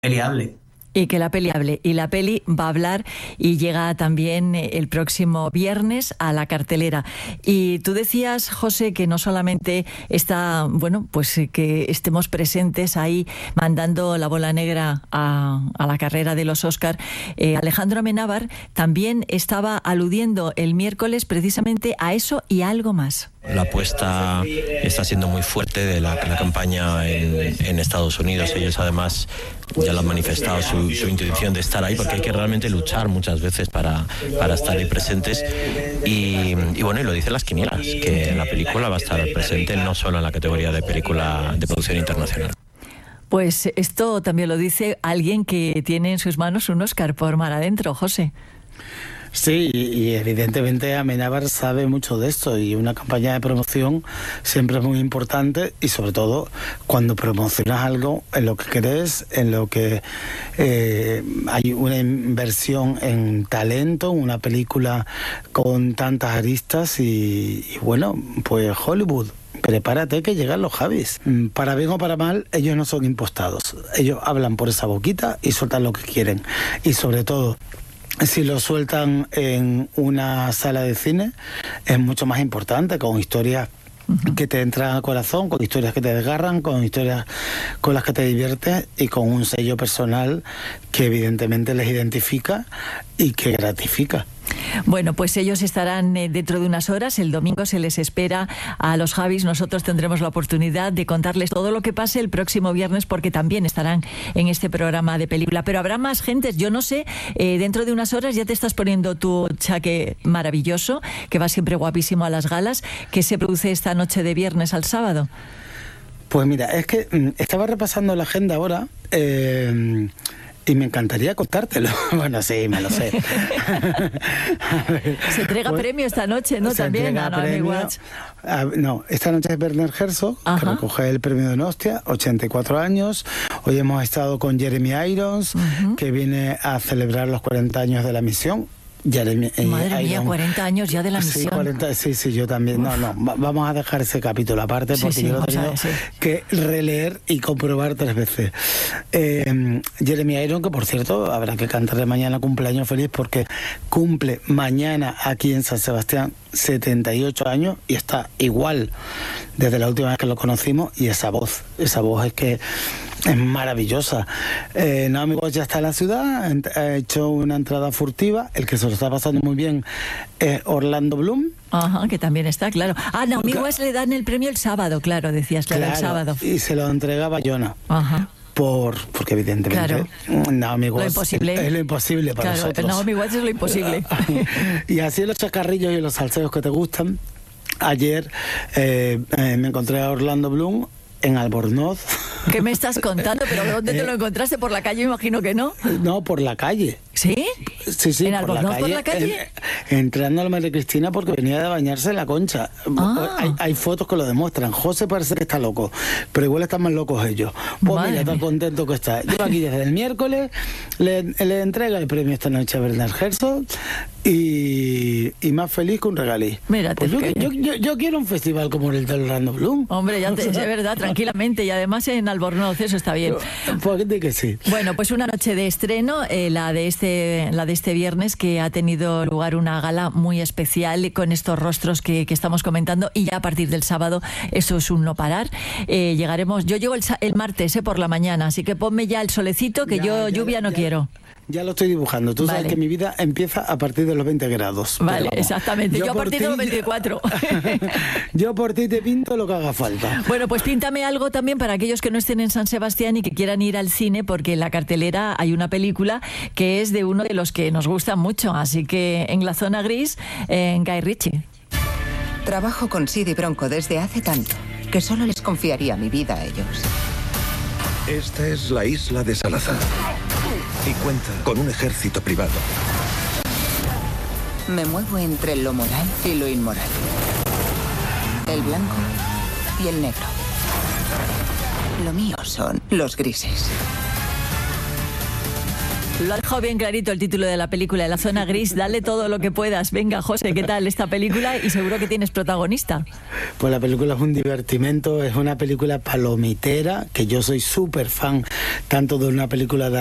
Peleable. Y que la peli va a hablar y llega también el próximo viernes a la cartelera. Y tú decías, José, que no solamente está, bueno, pues que estemos presentes ahí mandando la bola negra a la carrera de los Oscar. Alejandro Amenábar también estaba aludiendo el miércoles precisamente a eso y a algo más. La apuesta está siendo muy fuerte de la campaña en Estados Unidos. Ellos además ya lo han manifestado su intención de estar ahí, porque hay que realmente luchar muchas veces para estar ahí presentes. Y bueno, y lo dicen las quinielas, que la película va a estar presente no solo en la categoría de película de producción internacional. Pues esto también lo dice alguien que tiene en sus manos un Oscar por Mar Adentro, José. Sí, y evidentemente Amenábar sabe mucho de esto, y una campaña de promoción siempre es muy importante, y sobre todo cuando promocionas algo en lo que crees, en lo que hay una inversión en talento, una película con tantas aristas y bueno, pues Hollywood. Prepárate que llegan los Javis. Para bien o para mal, ellos no son impostados. Ellos hablan por esa boquita y sueltan lo que quieren. Y sobre todo, si lo sueltan en una sala de cine, es mucho más importante, con historias que te entran al corazón, con historias que te desgarran, con historias con las que te diviertes y con un sello personal que evidentemente les identifica y que gratifica. Bueno, pues ellos estarán dentro de unas horas. El domingo se les espera a los Javis. Nosotros tendremos la oportunidad de contarles todo lo que pase el próximo viernes, porque también estarán en este programa de película. Pero habrá más gentes, yo no sé, dentro de unas horas ya te estás poniendo tu chaqué maravilloso, que va siempre guapísimo a las galas, que se produce esta noche de viernes al sábado. Pues mira, es que estaba repasando la agenda ahora, y me encantaría contártelo. Bueno, sí, me lo sé. Se entrega premio esta noche, ¿no? También a Naomi Watts. No, esta noche es Werner Herzog, que recoge el premio de Nostia, 84 años. Hoy hemos estado con Jeremy Irons, que viene a celebrar los 40 años de la misión. Madre mía, 40 años ya de la misión. Sí, 40, sí, yo también. Uf. No, vamos a dejar ese capítulo aparte, porque yo lo he tenido que releer y comprobar 3 veces. Jeremy Irons, que por cierto habrá que cantarle mañana cumpleaños feliz, porque cumple mañana aquí en San Sebastián 78 años y está igual desde la última vez que lo conocimos. Y esa voz es que es maravillosa. Naomi Watts ya está en la ciudad, ha hecho una entrada furtiva. El que se lo está pasando muy bien es Orlando Bloom. Ajá, que también está, claro. Naomi Watts le dan el premio el sábado, claro, decías, claro, el sábado. Y se lo entrega a Bayona. Ajá. Porque evidentemente Naomi Watts es lo imposible para nosotros. Naomi Watts es lo imposible. Y así los chacarrillos y los salseos que te gustan. Ayer me encontré a Orlando Bloom en Albornoz. ¿Qué me estás contando? ¿Pero dónde te lo encontraste? ¿Por la calle? Imagino que no. No, por la calle. ¿Sí? Sí, ¿En Albornoz por la calle? Entrando a la María Cristina, porque venía de bañarse en la Concha. Hay fotos que lo demuestran. José parece que está loco, pero igual están más locos ellos. Pues mira, tan contento que está. Yo aquí desde el miércoles le entrega el premio esta noche a Werner Herzog, y más feliz que un regalí. Mira, pues yo quiero un festival como el de Orlando Bloom. Hombre, es verdad, tranquilamente, y además en Albornoz, eso está bien. Pues que sí. Bueno, pues una noche de estreno, la de este viernes, que ha tenido lugar una gala muy especial con estos rostros que estamos comentando, y ya a partir del sábado eso es un no parar. Llegaremos, yo llego el martes por la mañana, así que ponme ya el solecito, que lluvia no quiero. Ya lo estoy dibujando. Tú sabes que mi vida empieza a partir de los 20 grados. Vale, exactamente. Yo a partir de los 24. Yo por ti te pinto lo que haga falta. Bueno, pues píntame algo también para aquellos que no estén en San Sebastián y que quieran ir al cine, porque en la cartelera hay una película que es de uno de los que nos gusta mucho. Así que en la zona gris, en Guy Ritchie. Trabajo con Sid y Bronco desde hace tanto que solo les confiaría mi vida a ellos. Esta es la isla de Salazar y cuenta con un ejército privado. Me muevo entre lo moral y lo inmoral. El blanco y el negro. Lo mío son los grises. Lo ha dejado bien clarito el título de la película, La zona gris. Dale todo lo que puedas. Venga, José, ¿qué tal esta película? Y seguro que tienes protagonista. Pues la película es un divertimento, es una película palomitera, que yo soy súper fan tanto de una película de